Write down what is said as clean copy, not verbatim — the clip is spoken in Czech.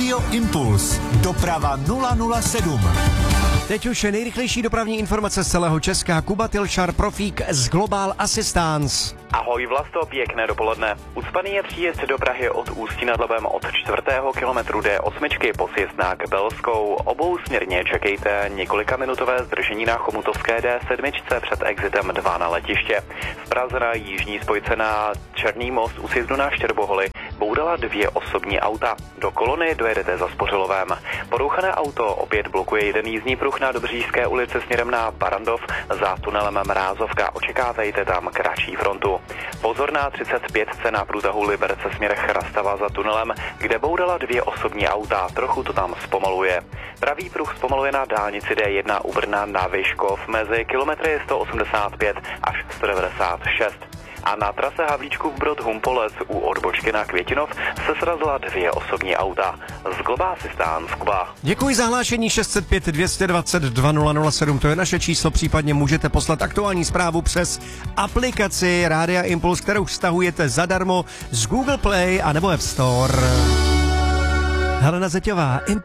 Radio Impuls. Doprava 007. Teď už je nejrychlejší dopravní informace z celého Česka. Kuba Tilšar, profík z Global Assistance. Ahoj Vlasto, pěkné dopoledne. Ucpaný je příjezd do Prahy od Ústí nad Labem od 4. kilometru D8 po sjezd k Belskou. Obousměrně čekejte několikaminutové zdržení na chomutovské D7 před exitem 2 na letiště. V Praze na jižní spojce na Černý most u sjezdu na Štěrboholy bourala 2 osobní auta. Do kolony dojedete za Spořilovem. Porouchané auto opět blokuje jeden jízdní pruh na Dobříšské ulici směrem na Barandov za tunelem Mrázovka. Očekávejte tam kratší frontu. Pozor na 35 na průtahu Liberce směr Chrastava za tunelem, kde bourala 2 osobní auta, trochu to tam zpomaluje. Pravý pruh zpomaluje na dálnici D1 u Brna na Vyškov mezi kilometry 185 až 196. A na trase Havlíčkův Brod Humpolec u odbočky na Květinov se srazila 2 osobní auta. Z Global Assistance Kuba. Děkuji za hlášení 605 220 2007, to je naše číslo, případně můžete poslat aktuální zprávu přes aplikaci Rádia Impuls, kterou stahujete zadarmo z Google Play a nebo App Store. Helena Zeťová,